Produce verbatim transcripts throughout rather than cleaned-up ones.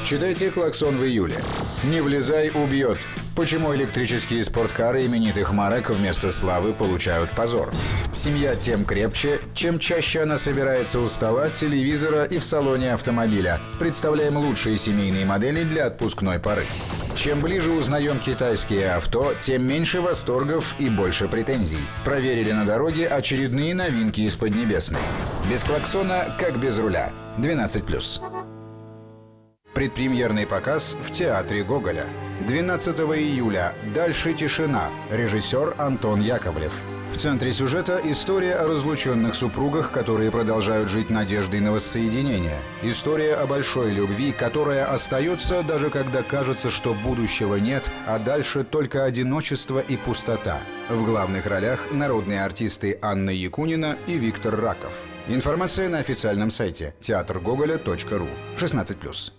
Читайте «Клаксон» в июле. «Не влезай, убьет». Почему электрические спорткары именитых марок вместо славы получают позор? Семья тем крепче, чем чаще она собирается у стола, телевизора и в салоне автомобиля. Представляем лучшие семейные модели для отпускной поры. Чем ближе узнаем китайские авто, тем меньше восторгов и больше претензий. Проверили на дороге очередные новинки из Поднебесной. Без клаксона, как без руля. двенадцать плюс. Предпремьерный показ в театре Гоголя. двенадцатого июля. «Дальше тишина». Режиссер Антон Яковлев. В центре сюжета история о разлученных супругах, которые продолжают жить надеждой на воссоединение. История о большой любви, которая остается, даже когда кажется, что будущего нет, а дальше только одиночество и пустота. В главных ролях народные артисты Анна Якунина и Виктор Раков. Информация на официальном сайте театр гоголя точка ру. шестнадцать плюс.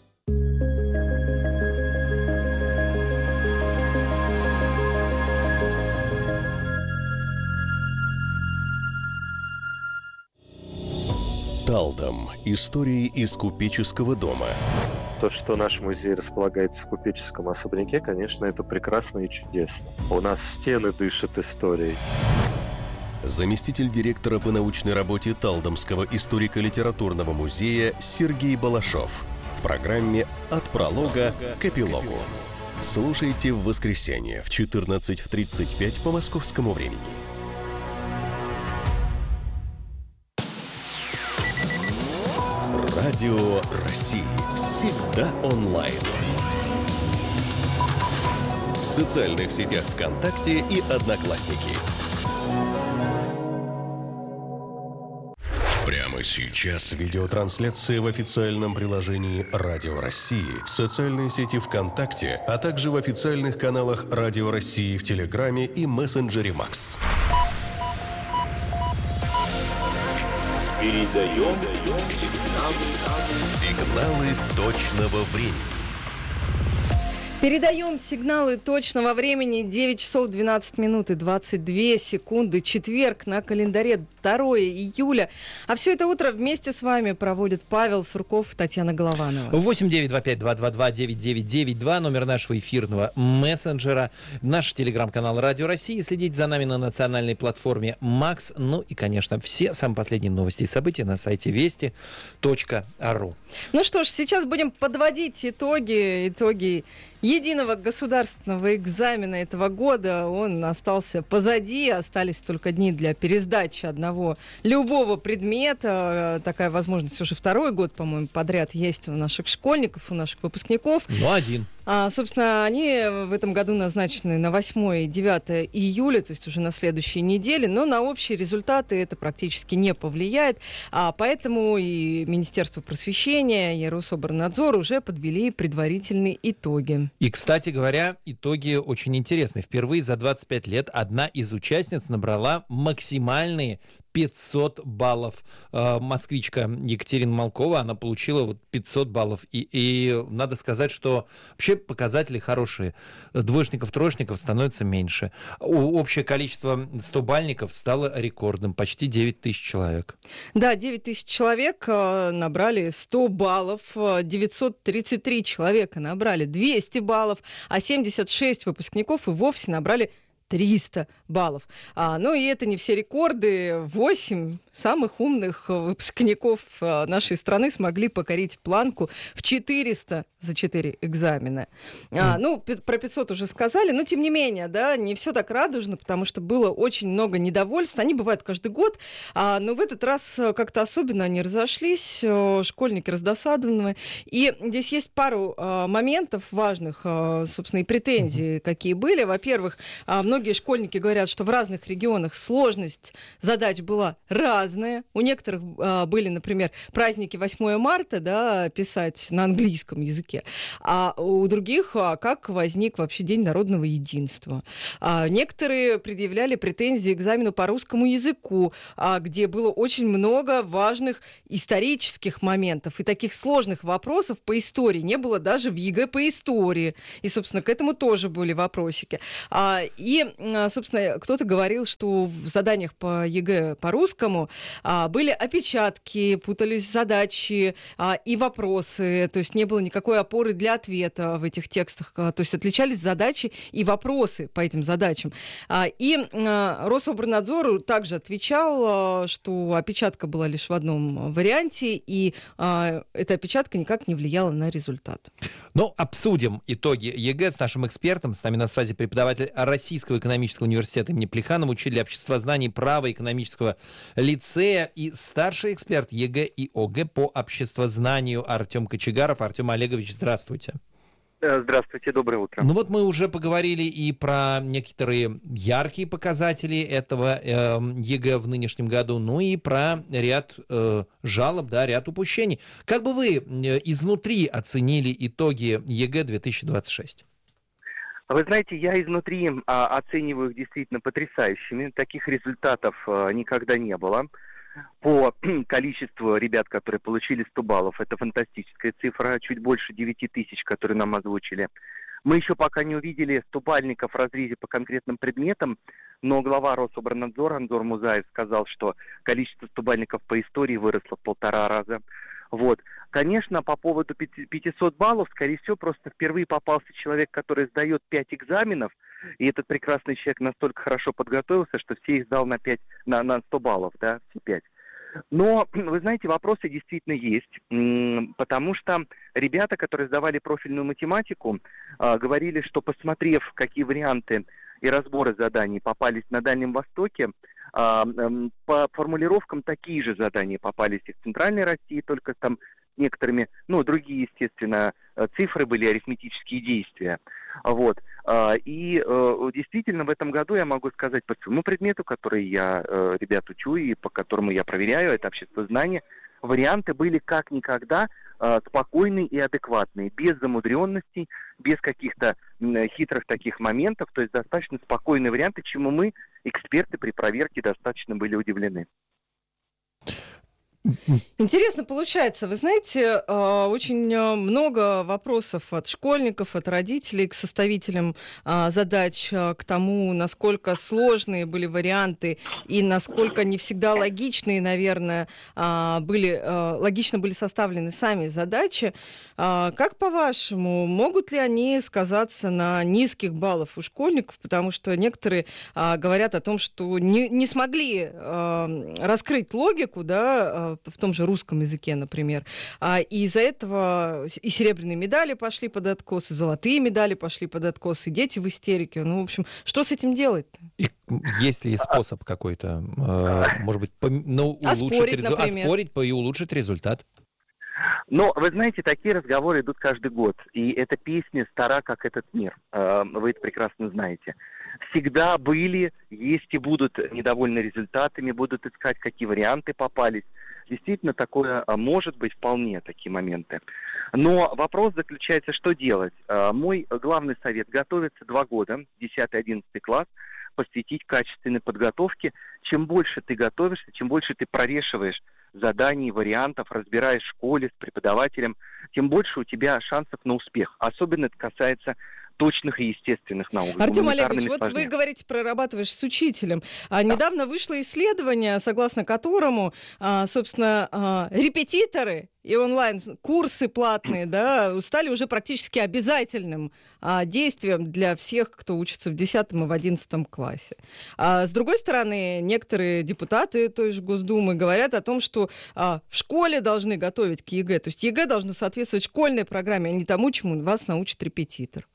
Талдом. Истории из купеческого дома. То, что наш музей располагается в купеческом особняке, конечно, это прекрасно и чудесно. У нас стены дышат историей. Заместитель директора по научной работе Талдомского историко-литературного музея Сергей Балашов. В программе «От пролога к эпилогу». Слушайте в воскресенье в четырнадцать тридцать пять по московскому времени. Радио России. Всегда онлайн. В социальных сетях ВКонтакте и Одноклассники. Прямо сейчас видеотрансляция в официальном приложении Радио России, в социальной сети ВКонтакте, а также в официальных каналах Радио России в Телеграме и мессенджере Макс. Передаем сигналы точного времени. Передаем сигналы точного времени. девять часов двенадцать минут и двадцать две секунды. Четверг, на календаре второго июля. А все это утро вместе с вами проводят Павел Сурков, Татьяна Голованова. восемь девять два пять два два два девять девять девять два, номер нашего эфирного мессенджера, наш телеграм-канал Радио России. Следите за нами на национальной платформе Макс. Ну и, конечно, все самые последние новости и события на сайте вести точка ру. Ну что ж, сейчас будем подводить итоги, итоги единого государственного экзамена этого года. Он остался позади, остались только дни для пересдачи одного любого предмета. Такая возможность уже второй год, по-моему, подряд есть у наших школьников, у наших выпускников. Ну, один. А, собственно, они в этом году назначены на восьмое и девятое июля, то есть уже на следующей неделе, но на общие результаты это практически не повлияет, а поэтому и Министерство просвещения, и Рособорнадзор уже подвели предварительные итоги. И, кстати говоря, итоги очень интересны. Впервые за двадцать пять лет одна из участниц набрала максимальные пятьсот баллов. Москвичка Екатерина Малкова, она получила вот пятьсот баллов. И, и надо сказать, что вообще показатели хорошие. Двоечников, троечников становится меньше. Общее количество стобальников стало рекордным. Почти девять тысяч человек. Да, девять тысяч человек набрали сто баллов. девятьсот тридцать три человека набрали двести баллов. А семьдесят шесть выпускников и вовсе набрали триста баллов. А, ну и это не все рекорды. восемь самых умных выпускников нашей страны смогли покорить планку в четыреста за четыре экзамена. А, ну, про пятьсот уже сказали, но тем не менее, да, не все так радужно, потому что было очень много недовольств. Они бывают каждый год, а, но в этот раз как-то особенно они разошлись, школьники раздосадованы. И здесь есть пару а, моментов важных, а, собственно, и претензий, какие были. Во-первых, а, многие школьники говорят, что в разных регионах сложность задач была разная. У некоторых а, были, например, праздники восьмое марта, да, писать на английском языке, а у других а, как возник вообще День народного единства. А, некоторые предъявляли претензии к экзамену по русскому языку, а, где было очень много важных исторических моментов и таких сложных вопросов по истории не было даже в ЕГЭ по истории. И, собственно, к этому тоже были вопросики. А, и, собственно, кто-то говорил, что в заданиях по ЕГЭ по русскому А, были опечатки, путались задачи а, и вопросы, то есть не было никакой опоры для ответа в этих текстах, то есть отличались задачи и вопросы по этим задачам. А, и а, Рособорнадзор также отвечал, а, что опечатка была лишь в одном варианте, и а, эта опечатка никак не влияла на результат. Ну, обсудим итоги ЕГЭ с нашим экспертом. С нами на связи преподаватель Российского экономического университета имени Плеханова, учитель обществознания, права, экономического лицея и старший эксперт ЕГЭ и ОГЭ по обществознанию Артем Кочегаров. Артем Олегович, здравствуйте. Здравствуйте, доброе утро. Ну вот мы уже поговорили и про некоторые яркие показатели этого э, ЕГЭ в нынешнем году, ну и про ряд э, жалоб, да, ряд упущений. Как бы вы э, изнутри оценили итоги ЕГЭ две тысячи двадцать шесть? Вы знаете, я изнутри а, оцениваю их действительно потрясающими. Таких результатов а, никогда не было. По количеству ребят, которые получили сто баллов, это фантастическая цифра, чуть больше девять тысяч, которые нам озвучили. Мы еще пока не увидели стобальников в разрезе по конкретным предметам, но глава Рособорнадзора Анзор Музаев сказал, что количество стобальников по истории выросло в полтора раза. Вот. Конечно, по поводу пятисот баллов, скорее всего, просто впервые попался человек, который сдает пять экзаменов, и этот прекрасный человек настолько хорошо подготовился, что все их сдал на, пять, на, на сто баллов, да, все пять. Но, вы знаете, вопросы действительно есть, потому что ребята, которые сдавали профильную математику, говорили, что, посмотрев, какие варианты и разборы заданий попались на Дальнем Востоке, по формулировкам такие же задания попались и в Центральной России, только там некоторыми, ну, другие, естественно, цифры были, арифметические действия. Вот. И действительно в этом году я могу сказать по своему предмету, который я ребят учу и по которому я проверяю, это обществознание, варианты были как никогда спокойные и адекватные, без замудренностей, без каких-то хитрых таких моментов, то есть достаточно спокойные варианты, чему мы, эксперты при проверке, достаточно были удивлены. Интересно получается. Вы знаете, очень много вопросов от школьников, от родителей к составителям задач, к тому, насколько сложные были варианты и насколько не всегда логичные, наверное, были, логично были составлены сами задачи. Как по-вашему, могут ли они сказаться на низких баллах у школьников? Потому что некоторые говорят о том, что не, не смогли раскрыть логику, да, в том же русском языке, например. А, и из-за этого и серебряные медали пошли под откос, и золотые медали пошли под откос, и дети в истерике. Ну, в общем, что с этим делать-то? И есть ли способ какой-то, э, может быть, пом- ну, улучшить, резу- оспорить и улучшить результат? Но, вы знаете, такие разговоры идут каждый год. И эта песня стара, как этот мир. Вы это прекрасно знаете. Всегда были, есть и будут недовольны результатами, будут искать, какие варианты попались. Действительно, такое может быть вполне, такие моменты. Но вопрос заключается, что делать. Мой главный совет — готовиться два года, десятый-одиннадцатый класс, посвятить качественной подготовке. Чем больше ты готовишься, чем больше ты прорешиваешь заданий, вариантов, разбираешь в школе с преподавателем, тем больше у тебя шансов на успех. Особенно это касается точных и естественных наук. Артем Олегович, вот вы говорите, прорабатываешь с учителем. А да. Недавно вышло исследование, согласно которому, а, собственно, а, репетиторы и онлайн-курсы платные, да, стали уже практически обязательным а, действием для всех, кто учится в десятом и в одиннадцатом классе. А, с другой стороны, некоторые депутаты той же Госдумы говорят о том, что а, в школе должны готовить к ЕГЭ. То есть ЕГЭ должно соответствовать школьной программе, а не тому, чему вас научит репетитор.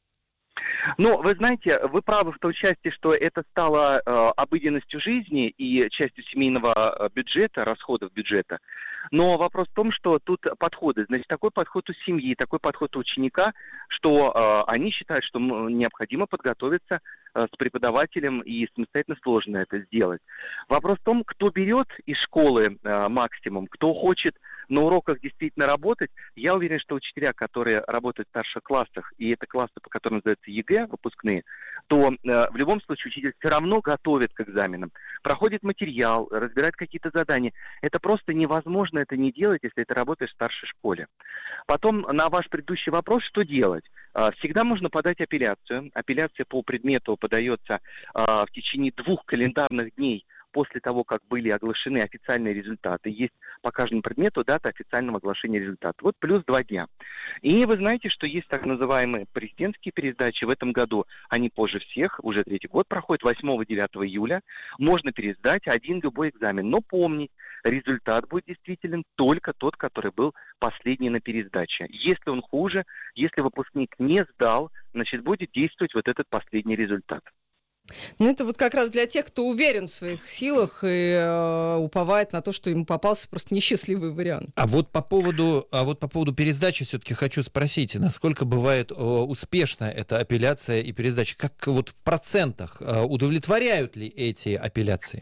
Ну, вы знаете, вы правы в той части, что это стало э, обыденностью жизни и частью семейного бюджета, расходов бюджета. Но вопрос в том, что тут подходы. Значит, такой подход у семьи, такой подход у ученика, что э, они считают, что необходимо подготовиться э, с преподавателем и самостоятельно сложно это сделать. Вопрос в том, кто берет из школы э, максимум, кто хочет на уроках действительно работать. Я уверен, что учителя, которые работают в старших классах, и это классы, по которым называются ЕГЭ, выпускные, то э, в любом случае учитель все равно готовит к экзаменам, проходит материал, разбирает какие-то задания. Это просто невозможно это не делать, если ты работаешь в старшей школе. Потом на ваш предыдущий вопрос, что делать? Э, всегда можно подать апелляцию. Апелляция по предмету подается э, в течение двух календарных дней после того, как были оглашены официальные результаты, есть по каждому предмету дата официального оглашения результата. Вот плюс два дня. И вы знаете, что есть так называемые президентские пересдачи. В этом году они позже всех, уже третий год проходит, восьмого-девятого июля. Можно пересдать один любой экзамен. Но помнить, результат будет действителен только тот, который был последний на пересдаче. Если он хуже, если выпускник не сдал, значит, будет действовать вот этот последний результат. Ну, это вот как раз для тех, кто уверен в своих силах и э, уповает на то, что ему попался просто несчастливый вариант. А вот по поводу, а вот по поводу пересдачи все-таки хочу спросить, насколько бывает э, успешна эта апелляция и пересдача? Как вот в процентах э, удовлетворяют ли эти апелляции?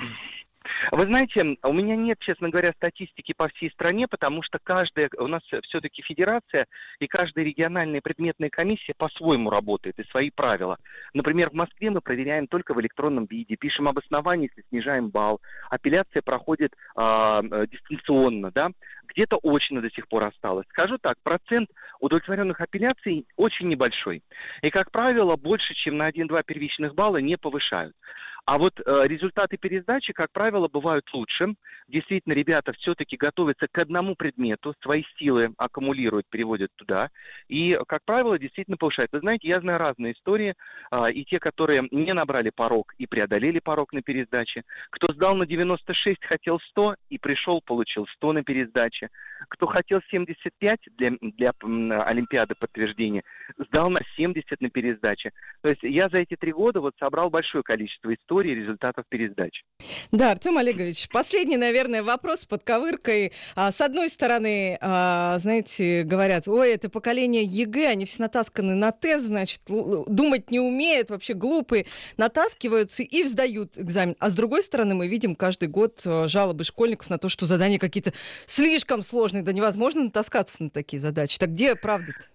Вы знаете, у меня нет, честно говоря, статистики по всей стране, потому что каждая, у нас все-таки федерация, и каждая региональная предметная комиссия по-своему работает, и свои правила. Например, в Москве мы проверяем только в электронном виде, пишем обоснование, если снижаем балл. Апелляция проходит э, дистанционно, да, где-то очно до сих пор осталось. Скажу так, процент удовлетворенных апелляций очень небольшой. И, как правило, больше, чем на один-два первичных балла не повышают. А вот э, результаты пересдачи, как правило, бывают лучше. Действительно, ребята все-таки готовятся к одному предмету, свои силы аккумулируют, переводят туда. И, как правило, действительно повышают. Вы знаете, я знаю разные истории. Э, и те, которые не набрали порог и преодолели порог на пересдаче. Кто сдал на девяносто шесть, хотел сто и пришел, получил сто на пересдаче. Кто хотел семьдесят пять для, для м, Олимпиады подтверждения, сдал на семьдесят на пересдаче. То есть я за эти три года вот собрал большое количество историй, результатов пересдач. Да, Артем Олегович, последний, наверное, вопрос с подковыркой. А, с одной стороны, а, знаете, говорят, ой, это поколение ЕГЭ, они все натасканы на тест, значит, л- думать не умеют, вообще глупые, натаскиваются и сдают экзамен. А с другой стороны, мы видим каждый год а, жалобы школьников на то, что задания какие-то слишком сложные, да невозможно натаскаться на такие задачи. Так где правда-то?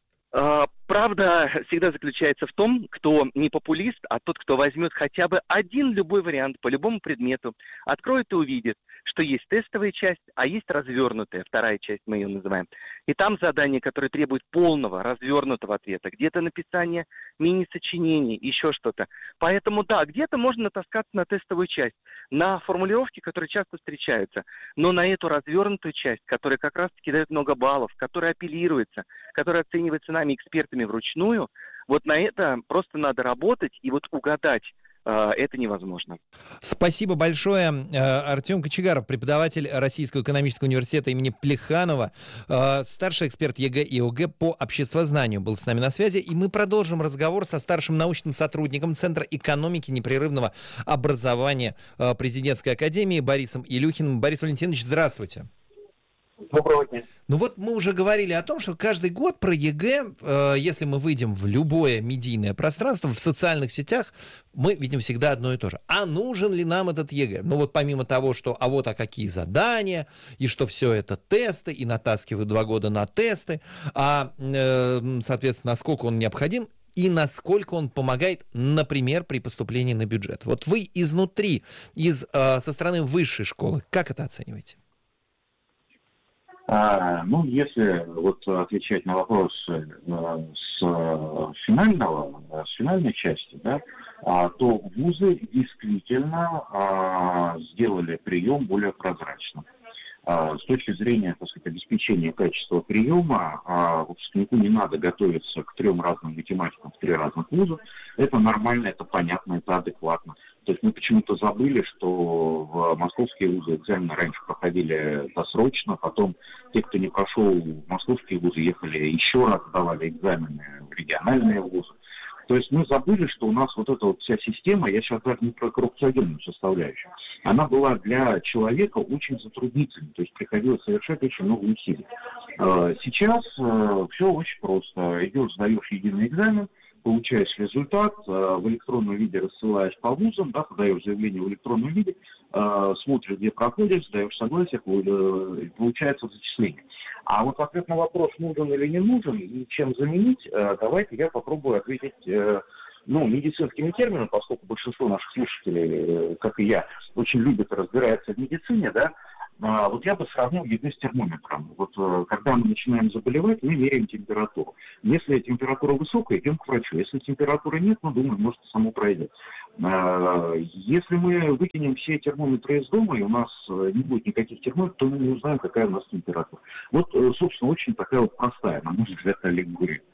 Uh, правда всегда заключается в том, кто не популист, а тот, кто возьмет хотя бы один любой вариант по любому предмету, откроет и увидит, что есть тестовая часть, а есть развернутая, вторая часть мы ее называем. И там задания, которые требуют полного, развернутого ответа, где-то написание мини-сочинений, еще что-то. Поэтому да, где-то можно натаскаться на тестовую часть, на формулировки, которые часто встречаются, но на эту развернутую часть, которая как раз-таки дает много баллов, которая апеллируется, которая оценивается нами, экспертами, вручную, вот на это просто надо работать, и вот угадать э, это невозможно. Спасибо большое. Артем Кочегаров, преподаватель Российского экономического университета имени Плеханова, э, старший эксперт ЕГЭ и ОГЭ по обществознанию, был с нами на связи, и мы продолжим разговор со старшим научным сотрудником Центра экономики непрерывного образования э, Президентской академии Борисом Илюхиным. Борис Валентинович, здравствуйте. Доброго дня. Ну вот мы уже говорили о том, что каждый год про ЕГЭ, э, если мы выйдем в любое медийное пространство, в социальных сетях, мы видим всегда одно и то же. А нужен ли нам этот ЕГЭ? Ну вот помимо того, что а вот а какие задания, и что все это тесты, и натаскивают два года на тесты, а, э, соответственно, насколько он необходим, и насколько он помогает, например, при поступлении на бюджет. Вот вы изнутри, из, э, со стороны высшей школы, как это оцениваете? А, ну, если вот отвечать на вопрос э, с финального, с финальной части, да, а, то вузы действительно а, сделали прием более прозрачным. А, с точки зрения, так сказать, обеспечения качества приема, а, выпускнику не надо готовиться к трем разным математикам в три разных вуза. Это нормально, это понятно, это адекватно. То есть мы почему-то забыли, что в московские вузы экзамены раньше проходили досрочно, потом те, кто не прошел в московские вузы, ехали еще раз, сдавали экзамены в региональные вузы. То есть мы забыли, что у нас вот эта вот вся система, я сейчас даже не про коррупционную составляющую, она была для человека очень затруднительной, то есть приходилось совершать очень много усилий. Сейчас все очень просто. Идешь, сдаешь единый экзамен, получаешь результат, в электронном виде рассылаешь по вузам, да, подаешь заявление в электронном виде, смотришь, где проходишь, сдаешь согласие, получается зачисление. А вот ответ на вопрос, нужен или не нужен, и чем заменить, давайте я попробую ответить ну, медицинскими терминами, поскольку большинство наших слушателей, как и я, очень любят разбираться в медицине, да. Вот я бы сравнил ЕГЭ с термометром. Вот когда мы начинаем заболевать, мы меряем температуру. Если температура высокая, идем к врачу. Если температуры нет, ну, думаем, может, само пройдет. Если мы выкинем все термометры из дома, и у нас не будет никаких термометров, то мы не узнаем, какая у нас температура. Вот, собственно, очень такая вот простая, на мой взгляд, аллегория.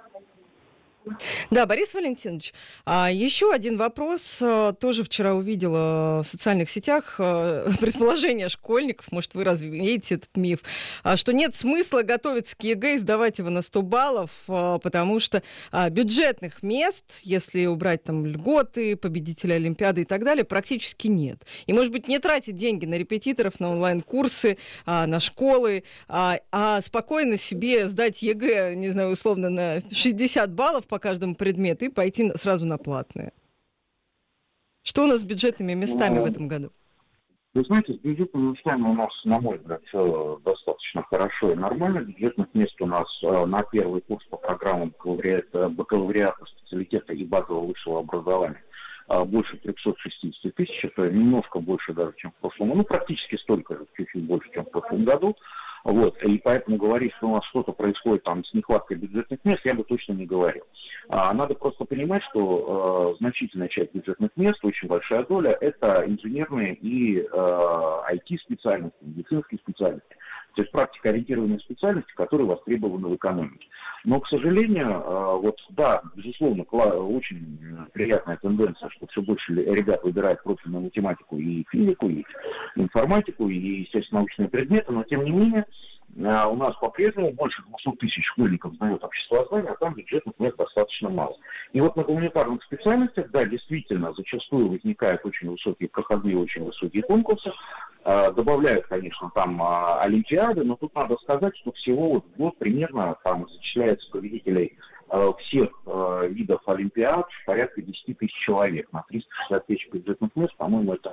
Да, Борис Валентинович, а еще один вопрос. Тоже вчера увидела в социальных сетях предположение школьников, может, вы развеете этот миф, что нет смысла готовиться к ЕГЭ и сдавать его на сто баллов, потому что бюджетных мест, если убрать там льготы, победителя Олимпиады и так далее, практически нет. И, может быть, не тратить деньги на репетиторов, на онлайн-курсы, на школы, а спокойно себе сдать ЕГЭ, не знаю, условно, на шестьдесят баллов по каждому предмету и пойти сразу на платные. Что у нас с бюджетными местами ну, в этом году? Вы знаете, с бюджетными местами у нас, на мой взгляд, все достаточно хорошо и нормально. Бюджетных мест у нас на первый курс по программам бакалавриата, бакалавриата специалитета и базового высшего образования больше триста шестьдесят тысяч, это немножко больше даже, чем в прошлом, ну, практически столько же, чуть-чуть больше, чем в прошлом году. Вот, и поэтому говорить, что у нас что-то происходит там с нехваткой бюджетных мест, я бы точно не говорил. А, надо просто понимать, что э, значительная часть бюджетных мест, очень большая доля, это инженерные и э, ай ти-специальности, медицинские специальности. То есть практикоориентированные специальности, которые востребованы в экономике. Но, к сожалению, э, вот да, безусловно, очень приятная тенденция, что все больше ребят выбирают профильную математику и физику, и информатику, и, естественно, научные предметы, но, тем не менее, у нас по-прежнему больше двухсот тысяч школьников сдает обществознание, а там бюджетных мест достаточно мало. И вот на гуманитарных специальностях, да, действительно, зачастую возникают очень высокие проходные, очень высокие конкурсы. Добавляют, конечно, там олимпиады, но тут надо сказать, что всего вот в год примерно там зачисляется победителей всех видов олимпиад порядка десять тысяч человек на триста шестьдесят тысяч бюджетных мест, по-моему, это...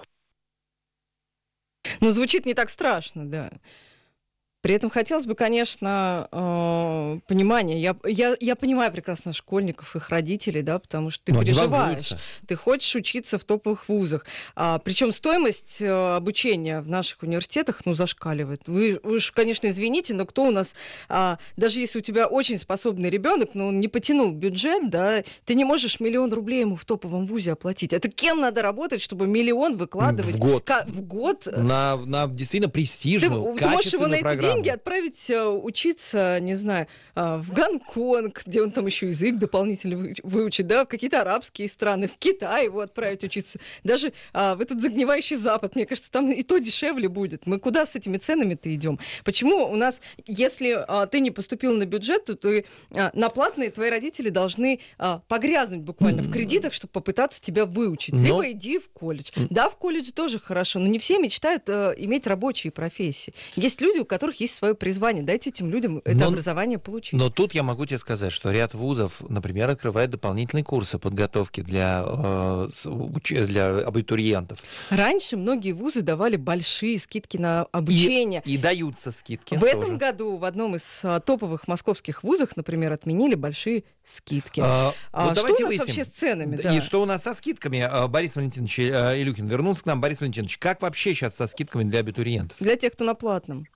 Ну, звучит не так страшно, да. При этом хотелось бы, конечно, э, понимания. Я, я, я понимаю прекрасно школьников, их родителей, да, потому что ты Но переживаешь. Ты хочешь учиться в топовых вузах. А, причем стоимость э, обучения в наших университетах, ну, зашкаливает. Вы, вы уж, конечно, извините, но кто у нас... А, даже если у тебя очень способный ребенок, но он не потянул бюджет, да, ты не можешь миллион рублей ему в топовом вузе оплатить. Это кем надо работать, чтобы миллион выкладывать... В год. К- в год? На, на действительно престижную, ты, качественную ты можешь его на эти деньги отправить учиться, не знаю, в Гонконг, где он там еще язык дополнительно выучит, да, в какие-то арабские страны, в Китай его отправить учиться, даже а, в этот загнивающий Запад. Мне кажется, там и то дешевле будет. Мы куда с этими ценами-то идем? Почему у нас, если а, ты не поступил на бюджет, то ты, а, на платные твои родители должны а, погрязнуть буквально в кредитах, чтобы попытаться тебя выучить. Но... Либо иди в колледж. Да, в колледж тоже хорошо, но не все мечтают а, иметь рабочие профессии. Есть люди, у которых есть свое призвание. Дайте этим людям это но, образование получить. Но тут я могу тебе сказать, что ряд вузов, например, открывает дополнительные курсы подготовки для, э, для абитуриентов. Раньше многие вузы давали большие скидки на обучение. И, и даются скидки. В тоже. этом году в одном из а, топовых московских вузов, например, отменили большие скидки. А, а, что давайте у нас выясним. вообще с ценами? И Да. что у нас со скидками? Борис Валентинович Илюхин вернулся к нам. Борис Валентинович, как вообще сейчас со скидками для абитуриентов? Для тех, кто на платном.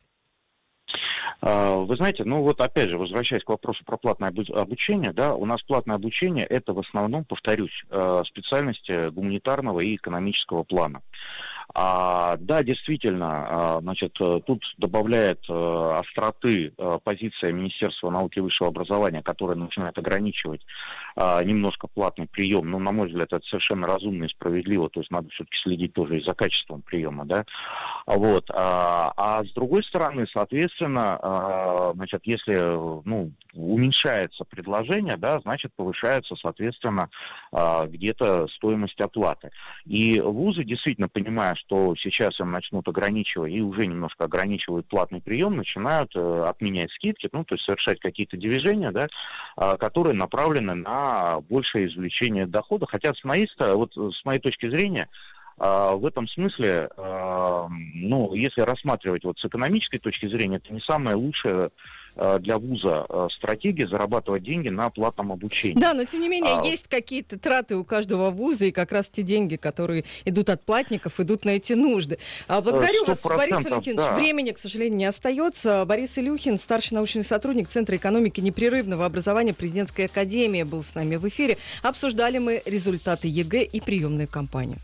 Вы знаете, ну вот опять же, возвращаясь к вопросу про платное обучение, да, у нас платное обучение это в основном, повторюсь, специальности гуманитарного и экономического плана. А, да, действительно, значит, тут добавляет а, остроты а, позиция Министерства науки и высшего образования, которая начинает ограничивать а, немножко платный прием. Но, на мой взгляд, это совершенно разумно и справедливо, то есть надо все-таки следить тоже и за качеством приема, да. Вот. А, а с другой стороны, соответственно, а, значит, если, ну, уменьшается предложение, да, значит, повышается, соответственно, а, где-то стоимость оплаты. И вузы действительно, понимая, что сейчас им начнут ограничивать, и уже немножко ограничивают платный прием, начинают э, отменять скидки, ну, то есть совершать какие-то движения, да, э, которые направлены на большее извлечение дохода. Хотя с моей, вот, с моей точки зрения, э, в этом смысле, э, ну, если рассматривать вот с экономической точки зрения, это не самое лучшее для вуза стратегия зарабатывать деньги на платном обучении. Да, но тем не менее а... есть какие-то траты у каждого вуза, и как раз те деньги, которые идут от платников, идут на эти нужды. Благодарю вас, Борис Валентинович. Да. Времени, к сожалению, не остается. Борис Илюхин, старший научный сотрудник Центра экономики непрерывного образования Президентской академии, был с нами в эфире. Обсуждали мы результаты ЕГЭ и приемную кампанию.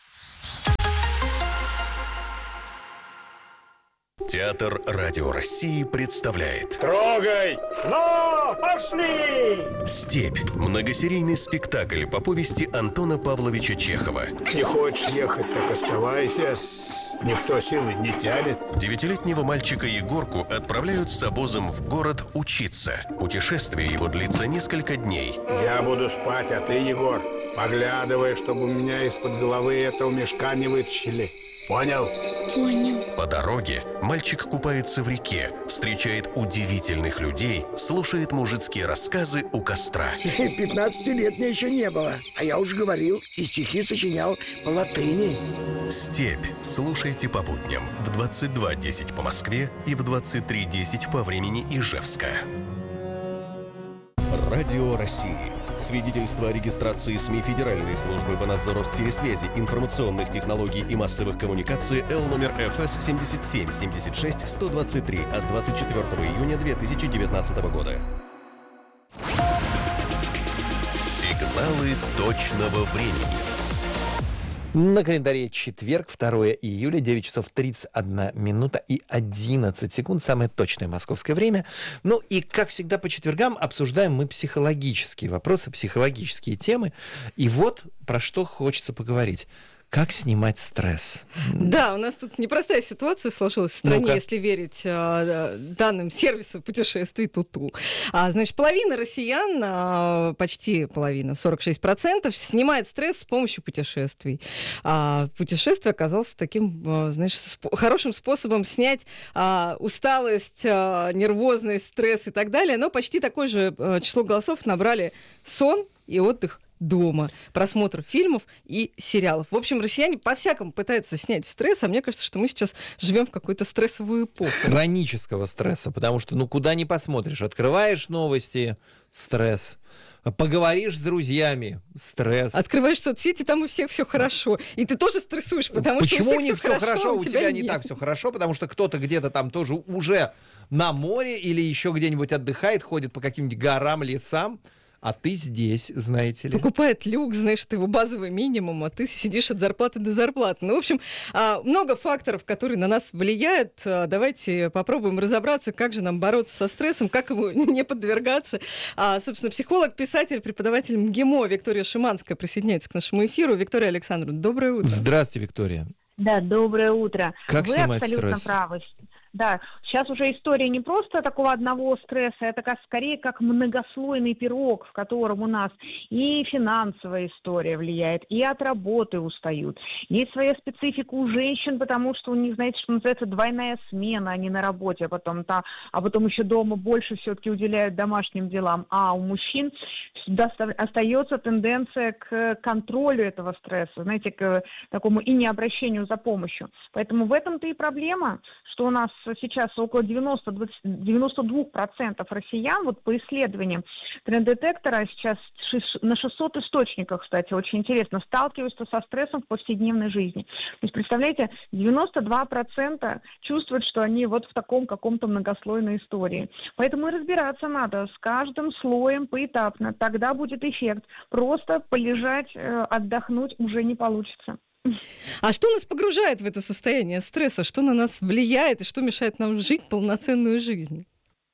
Театр Радио России представляет Трогай! Ну, пошли! «Степь» – многосерийный спектакль по повести Антона Павловича Чехова. Не хочешь ехать, так оставайся. Никто силы не тянет. Девятилетнего мальчика Егорку отправляют с обозом в город учиться. Путешествие его длится несколько дней. Я буду спать, а ты, Егор, поглядывай, чтобы у меня из-под головы этого мешка не вытащили. Понял? Понял. По дороге мальчик купается в реке, встречает удивительных людей, слушает мужицкие рассказы у костра. Пятнадцати лет мне еще не было, а я уже говорил и стихи сочинял по латыни. «Степь» слушайте по будням в двадцать два десять по Москве и в двадцать три десять по времени Ижевска. Радио России. Свидетельство о регистрации СМИ Федеральной службы по надзору в сфере связи, информационных технологий и массовых коммуникаций Л номер эф эс семь семь семь шесть сто двадцать три от двадцать четвёртого июня две тысячи девятнадцатого года. Сигналы точного времени. На календаре четверг, второго июля, девять часов тридцать одна минута и одиннадцать секунд. Самое точное московское время. Ну и, как всегда, по четвергам обсуждаем мы психологические вопросы, психологические темы. И вот про что хочется поговорить. Как снимать стресс? Да, у нас тут непростая ситуация сложилась в стране, Ну-ка. если верить а, данным сервиса путешествий Туту. А, значит, половина россиян, а, почти половина, сорок шесть процентов, снимает стресс с помощью путешествий. А, путешествие оказалось таким, а, знаешь, спо- хорошим способом снять а, усталость, а, нервозность, стресс и так далее. Но почти такое же а, число голосов набрали сон и отдых дома, просмотр фильмов и сериалов. В общем, россияне по-всякому пытаются снять стресс, а мне кажется, что мы сейчас живем в какую-то стрессовую эпоху. Хронического стресса, потому что, ну, куда ни посмотришь, открываешь новости, стресс, поговоришь с друзьями, стресс. Открываешь соцсети, там у всех все хорошо. И ты тоже стрессуешь, потому Почему что у у всех них все хорошо, а у тебя не так все хорошо, потому что кто-то где-то там тоже уже на море или еще где-нибудь отдыхает, ходит по каким-нибудь горам, лесам, а ты здесь, знаете ли. Покупает люк, знаешь, ты его базовый минимум, а ты сидишь от зарплаты до зарплаты. Ну, в общем, а, много факторов, которые на нас влияют. А, Давайте попробуем разобраться, как же нам бороться со стрессом, как ему не подвергаться. А, собственно, психолог, писатель, преподаватель МГИМО Виктория Шиманская присоединяется к нашему эфиру. Виктория Александровна, доброе утро. Здравствуйте, Виктория. Да, доброе утро. Как Вы снимать абсолютно стресс? правы. Да, сейчас уже история не просто такого одного стресса, это как, скорее как многослойный пирог, в котором у нас и финансовая история влияет, и от работы устают. Есть своя специфика у женщин, потому что у них, знаете, что называется двойная смена, они на работе, а потом, та, а потом еще дома больше все-таки уделяют домашним делам. А у мужчин всегда остается тенденция к контролю этого стресса, знаете, к такому и необращению за помощью. Поэтому в этом-то и проблема, что у нас сейчас около девяносто два процента россиян, вот по исследованиям тренд-детектора, сейчас на шестьсот источниках, кстати, очень интересно, сталкиваются со стрессом в повседневной жизни. То есть, представляете, девяносто два процента чувствуют, что они вот в таком каком-то многослойной истории. Поэтому и разбираться надо с каждым слоем поэтапно, тогда будет эффект. Просто полежать, отдохнуть уже не получится. А что нас погружает в это состояние стресса? Что на нас влияет и что мешает нам жить полноценную жизнь?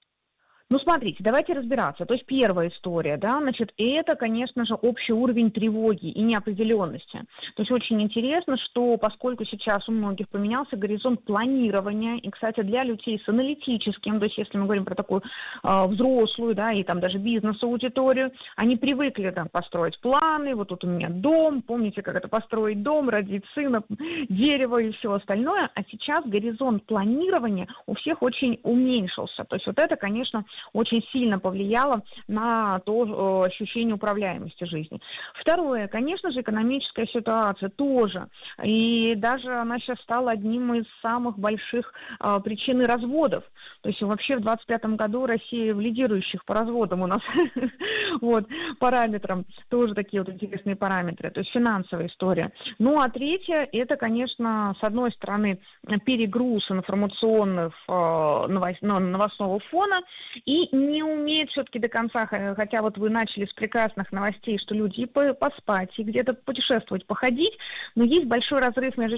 Ну, смотрите, давайте разбираться. То есть первая история, да, значит, это, конечно же, общий уровень тревоги и неопределенности. То есть очень интересно, что поскольку сейчас у многих поменялся горизонт планирования, и, кстати, для людей с аналитическим, то есть если мы говорим про такую э, взрослую, да, и там даже бизнес-аудиторию, они привыкли там построить планы, вот тут у меня дом, помните, как это построить дом, родить сына, дерево и все остальное, а сейчас горизонт планирования у всех очень уменьшился. То есть вот это, конечно, очень сильно повлияло на то ощущение управляемости жизни. Второе, конечно же, экономическая ситуация тоже. И даже она сейчас стала одним из самых больших а, причин разводов. То есть вообще в двадцать пятом году Россия в лидирующих по разводам у нас вот, параметрам. Тоже такие вот интересные параметры. То есть финансовая история. Ну а третье, это, конечно, с одной стороны, перегруз информационных э, новос, ну, новостного фона и не уметь все-таки до конца, хотя вот вы начали с прекрасных новостей, что люди и поспать, и где-то путешествовать, походить, но есть большой разрыв между